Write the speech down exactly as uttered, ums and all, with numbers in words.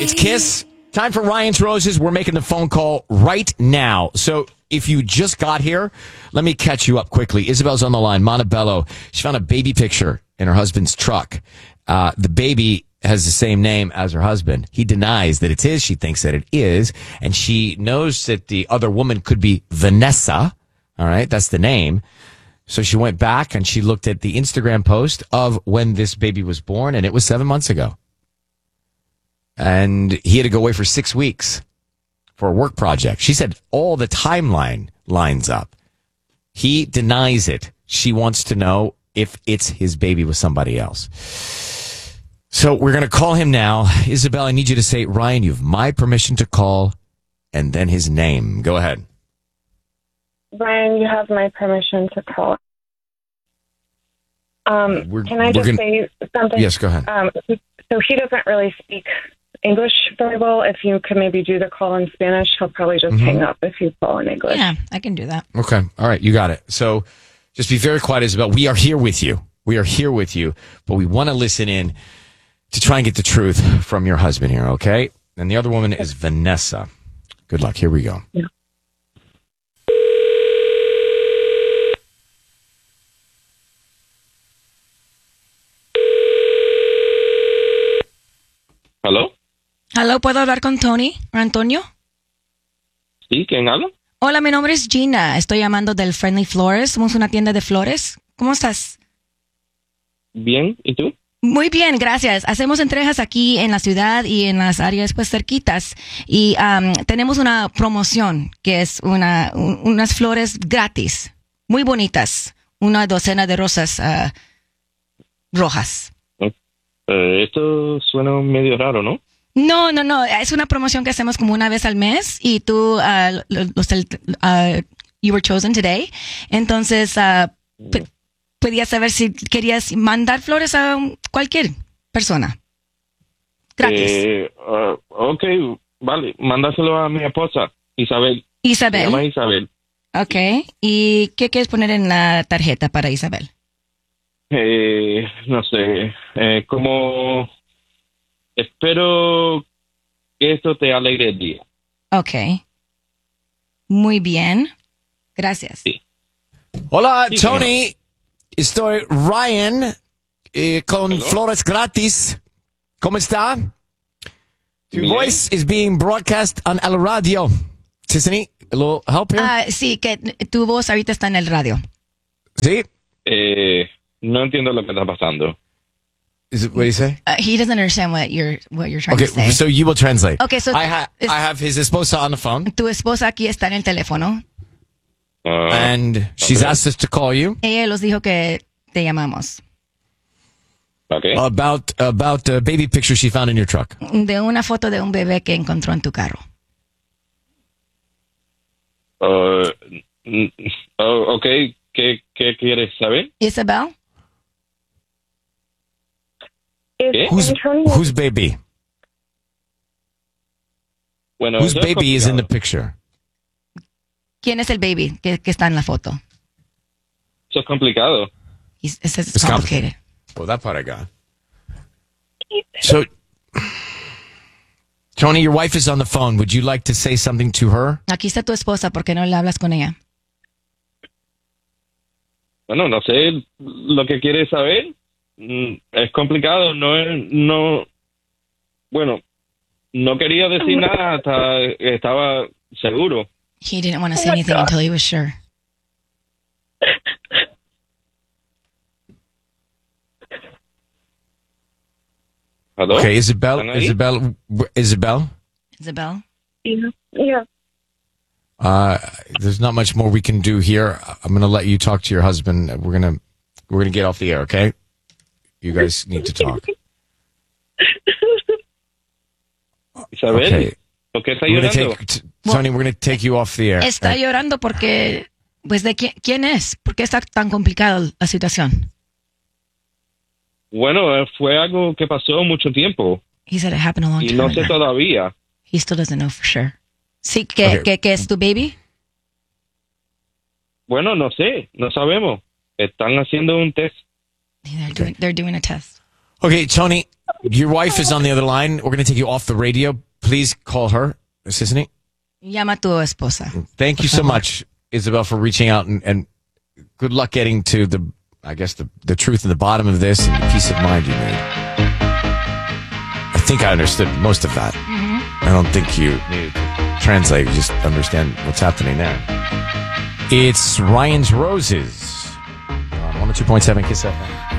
It's Kiss. Time for Ryan's Roses. We're making the phone call right now. So if you just got here, let me catch you up quickly. Isabel's on the line. Montebello. She found a baby picture in her husband's truck. Uh, the baby has the same name as her husband. He denies that it's his. She thinks that it is. And she knows that the other woman could be Vanessa. All right. That's the name. So she went back and she looked at the Instagram post of when this baby was born, and it was seven months ago. And he had to go away for six weeks for a work project. She said all the timeline lines up. He denies it. She wants to know if it's his baby with somebody else. So we're going to call him now. Isabel, I need you to say, Ryan, you have my permission to call, and then his name. Go ahead. Ryan, you have my permission to call. Um, We're- can I we're just gonna- say something? Yes, go ahead. Um, so he doesn't really speak English very well. If you could maybe do the call in Spanish, he'll probably just Mm-hmm. hang up if you call in English. Yeah, I can do that. Okay. All right. You got it. So just be very quiet, Isabel. We are here with you. We are here with you, but we want to listen in to try and get the truth from your husband here, okay? And the other woman is Vanessa. Good luck. Here we go. Yeah. ¿Aló? Hello, ¿puedo hablar con Tony o Antonio? ¿Sí? ¿Quién habla? Hola, mi nombre es Gina. Estoy llamando del Friendly Flores. Somos una tienda de flores. ¿Cómo estás? Bien, ¿y tú? Muy bien, gracias. Hacemos entregas aquí en la ciudad y en las áreas pues cerquitas. Y um, tenemos una promoción que es una, un- unas flores gratis, muy bonitas. Una docena de rosas uh, rojas. Eh, esto suena medio raro, ¿no? No, no, no. Es una promoción que hacemos como una vez al mes y tú, uh, los, uh, you were chosen today. Entonces, uh, p- podías saber si querías mandar flores a cualquier persona. Gratis. Eh, ah, ok, vale. Mándaselo a mi esposa, Isabel. Se Isabel. llama Isabel. Ok. ¿Y qué quieres poner en la tarjeta para Isabel? Eh, no sé, eh, como... Espero que esto te alegre el día. Ok. Muy bien. Gracias. Sí. Hola, Sí, Tony. Estoy Ryan eh, con Hello. flores gratis. ¿Cómo está? Your Bien. voice is being broadcast on el radio. Tiffany, a little help here? Ah, sí, que tu voz ahorita está en el radio. See? Eh, no entiendo lo que está pasando. Is it, what do you say? Uh, he doesn't understand what you're what you're trying Okay, to say. so you will translate. Okay, so I, ha- it's- I have his esposa on the phone, Tu esposa aquí está en el teléfono. Ah, and she's okay. asked us to call you Ella los dijo que te llamamos. ok. about about a baby picture she found in your truck. De una foto de un bebé que encontró en tu carro. Ah, mm, oh, ok, ¿Qué, ¿qué quieres saber? Isabel? Is ¿Qué? Who's Antonio, whose baby? Bueno, Whose eso es baby is in the complicado. picture? ¿Quién es el baby que, que está en la foto? Eso es complicado. He's, it says it's It's complicated. Well, that part I got. So, Tony, your wife is on the phone. Would you like to say something to her? Aquí está tu esposa, ¿por qué no le hablas con ella? Bueno, no sé lo que quieres saber. Mm, Es complicado. No es, no. Bueno, no quería decir nada hasta estaba seguro. He didn't want to say anything until he was sure. ¿Aló? Okay, Isabel, ¿Están ahí? Isabel, w- Isabel. Isabel? yeah, yeah. Uh, there's not much more we can do here. I'm going to let you talk to your husband. We're going to we're going to get off the air, okay? You guys need to talk. Isabel, Okay. ¿por qué está We're gonna llorando? take, t- Tony, we're going to take you off the air. Está Uh, llorando porque, pues, ¿de quién, quién es? ¿Por qué está tan complicada la situación? Bueno, eh, fue algo que pasó mucho tiempo He said it happened a long y time no sé ago. todavía. He still doesn't know for sure. Sí, ¿qué, Okay. qué, qué es tu baby? Bueno, no sé, no sabemos. Están haciendo un test. They're doing, they're doing a test. Okay, Tony, your wife is on the other line. We're going to take you off the radio. Please call her. Isn't it? Llama a tu esposa. Thank you so much, Isabel, for reaching out, and, and good luck getting to the, I guess, the, the truth in the bottom of this and the peace of mind you made. I think I understood most of that. Mm-hmm. I don't think you needed to translate. You just understand what's happening there. It's Ryan's Roses on one oh two point seven Kiss F M.